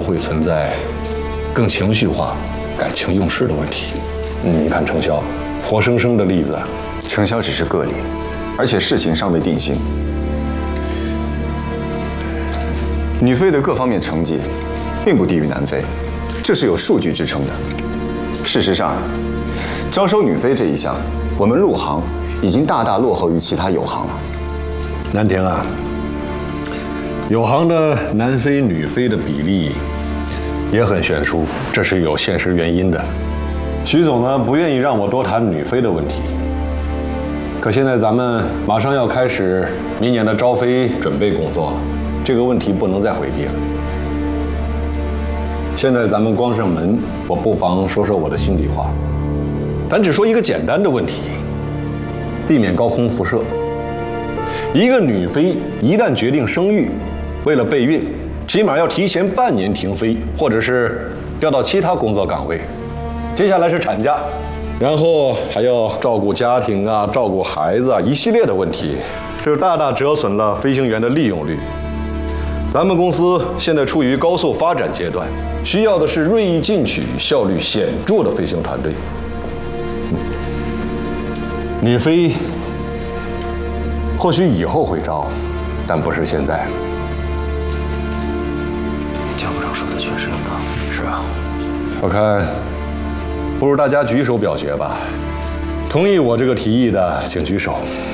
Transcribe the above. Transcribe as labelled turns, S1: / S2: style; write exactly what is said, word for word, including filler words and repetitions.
S1: 会存在更情绪化、感情用事的问题。嗯，你看程潇，活生生的例子。
S2: 程潇只是个例，而且事情尚未定性。女飞的各方面成绩，并不低于男飞，这是有数据支撑的。事实上，招收女飞这一项，我们陆航已经大大落后于其他友航了。
S1: 南亭啊，友航的男飞女飞的比例也很悬殊，这是有现实原因的。徐总呢不愿意让我多谈女飞的问题，可现在咱们马上要开始明年的招飞准备工作了，这个问题不能再回避了。现在咱们关上门，我不妨说说我的心里话。咱只说一个简单的问题，避免高空辐射。一个女飞一旦决定生育，为了备孕，起码要提前半年停飞，或者是调到其他工作岗位。接下来是产假，然后还要照顾家庭啊，照顾孩子啊，一系列的问题，这大大折损了飞行员的利用率。咱们公司现在处于高速发展阶段，需要的是锐意进取、效率显著的飞行团队。嗯、女飞或许以后会招，但不是现在。
S3: 教部长说的确实有道理。是啊，
S1: 我看不如大家举手表决吧。同意我这个提议的，请举手。